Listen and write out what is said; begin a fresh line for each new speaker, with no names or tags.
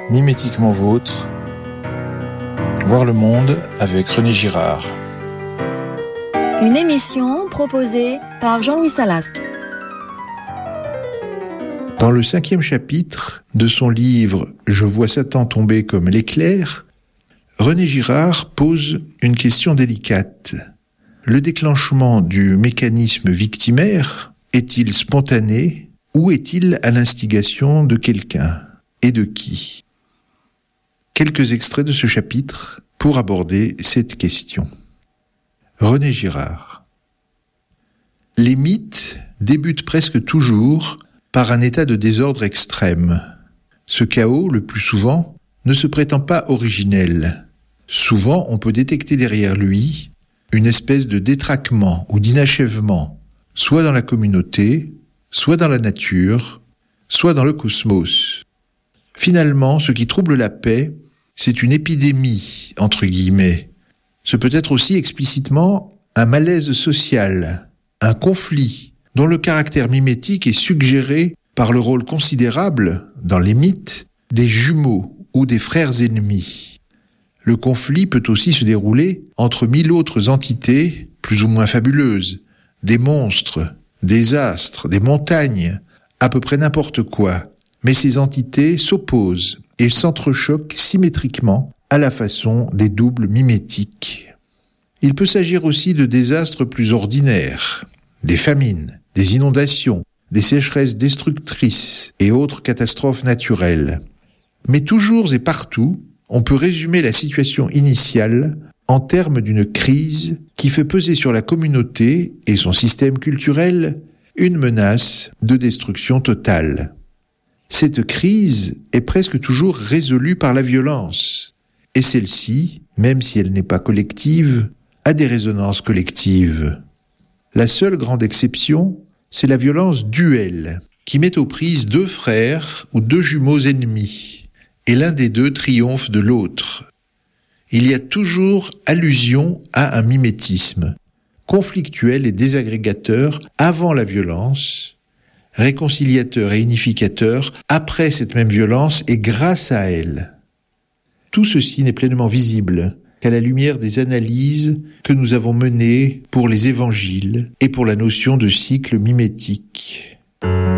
Mimétiquement vôtre, voir le monde avec René Girard.
Une émission proposée par Jean-Louis Salasque.
Dans le 5e chapitre de son livre « Je vois Satan tomber comme l'éclair », René Girard pose une question délicate. Le déclenchement du mécanisme victimaire est-il spontané ou est-il à l'instigation de quelqu'un et de qui ? Quelques extraits de ce chapitre pour aborder cette question. René Girard. Les mythes débutent presque toujours par un état de désordre extrême. Ce chaos, le plus souvent, ne se prétend pas originel. Souvent, on peut détecter derrière lui une espèce de détraquement ou d'inachèvement, soit dans la communauté, soit dans la nature, soit dans le cosmos. Finalement, ce qui trouble la paix, c'est une épidémie, entre guillemets. Ce peut être aussi explicitement un malaise social, un conflit, dont le caractère mimétique est suggéré par le rôle considérable, dans les mythes, des jumeaux ou des frères ennemis. Le conflit peut aussi se dérouler entre 1000 autres entités, plus ou moins fabuleuses, des monstres, des astres, des montagnes, à peu près n'importe quoi. Mais ces entités s'opposent et s'entrechoquent symétriquement à la façon des doubles mimétiques. Il peut s'agir aussi de désastres plus ordinaires, des famines, des inondations, des sécheresses destructrices et autres catastrophes naturelles. Mais toujours et partout, on peut résumer la situation initiale en termes d'une crise qui fait peser sur la communauté et son système culturel une menace de destruction totale. Cette crise est presque toujours résolue par la violence, et celle-ci, même si elle n'est pas collective, a des résonances collectives. La seule grande exception, c'est la violence duelle, qui met aux prises 2 frères ou 2 jumeaux ennemis, et l'un des 2 triomphe de l'autre. Il y a toujours allusion à un mimétisme, conflictuel et désagrégateur avant la violence, réconciliateur et unificateur après cette même violence et grâce à elle. Tout ceci n'est pleinement visible qu'à la lumière des analyses que nous avons menées pour les évangiles et pour la notion de cycle mimétique.